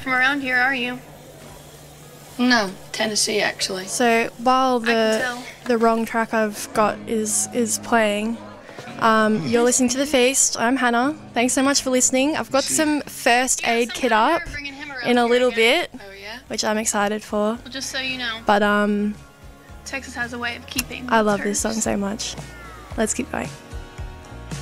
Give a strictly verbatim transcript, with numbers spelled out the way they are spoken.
from around here, are you? No, Tennessee actually. So while I can the tell. the wrong track I've got is is playing, um, you're listening to The Feast. I'm Hannah. Thanks so much for listening. I've got some first aid kit up in a little bit, Oh yeah? which I'm excited for. Well, just so you know, But um, Texas has a way of keeping. I love hers. this song so much. Let's keep going.